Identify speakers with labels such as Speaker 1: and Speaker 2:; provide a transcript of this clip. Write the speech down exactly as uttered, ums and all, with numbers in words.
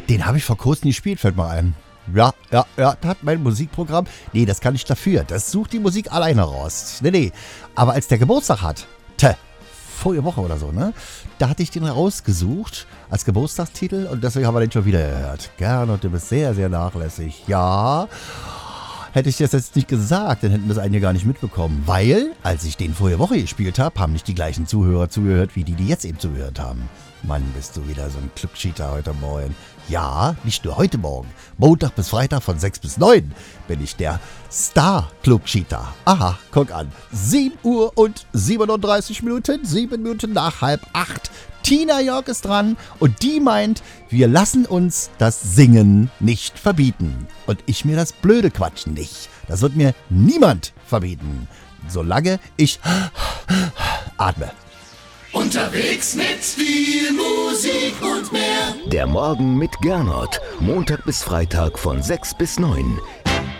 Speaker 1: Den habe ich vor kurzem gespielt, fällt mir ein. Ja, ja, ja, da hat mein Musikprogramm. Nee, das kann ich dafür. Das sucht die Musik alleine raus. Nee, nee. Aber als der Geburtstag hat, tja, vorige Woche oder so, ne? Da hatte ich den rausgesucht als Geburtstagstitel und deswegen haben wir den schon wieder gehört. Gernot, du bist sehr, sehr nachlässig. Ja, hätte ich das jetzt nicht gesagt, dann hätten das einige gar nicht mitbekommen. Weil, als ich den vorige Woche gespielt habe, haben nicht die gleichen Zuhörer zugehört, wie die, die jetzt eben zugehört haben. Mann, bist du wieder so ein Klugschieter heute Morgen. Ja, nicht nur heute Morgen. Montag bis Freitag von sechs bis neun bin ich der Star-Klugschieter. Aha, guck an. sieben Uhr und siebenunddreißig Minuten, sieben Minuten nach halb acht. Tina Jörg ist dran und die meint, wir lassen uns das Singen nicht verbieten. Und ich mir das blöde Quatschen nicht. Das wird mir niemand verbieten, solange ich atme.
Speaker 2: Unterwegs mit viel Musik und mehr.
Speaker 3: Der Morgen mit Gernot. Montag bis Freitag von sechs bis neun.